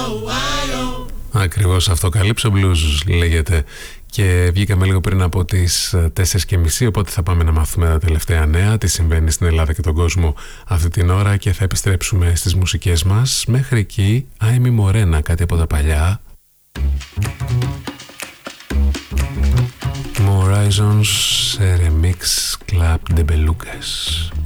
Ακριβώς αυτό, Calypso Blues λέγεται. Και βγήκαμε λίγο πριν από τις 4:30, οπότε θα πάμε να μάθουμε τα τελευταία νέα, τι συμβαίνει στην Ελλάδα και τον κόσμο αυτή την ώρα, και θα επιστρέψουμε στις μουσικές μας. Μέχρι εκεί, Άιμι Μορένα, κάτι από τα παλιά. Horizons Remix Club de Belucas.